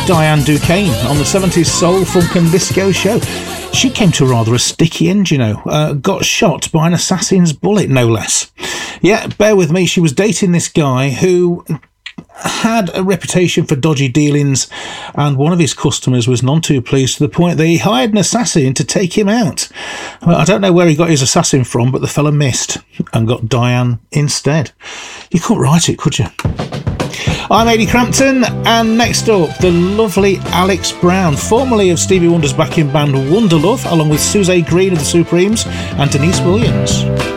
Diane Duquesne on the 70s soul, funk and disco show. She came to rather a sticky end, you know. Got shot by an assassin's bullet, no less. Yeah, bear with me, she was dating this guy who had a reputation for dodgy dealings, and one of his customers was none too pleased to the point that he hired an assassin to take him out. Well, I don't know where he got his assassin from, but the fella missed and got Diane instead. You couldn't write it, could you? I'm Ady Crampton, and next up, the lovely Alex Brown, formerly of Stevie Wonder's backing band Wonderlove, along with Suze Green of the Supremes and Denise Williams.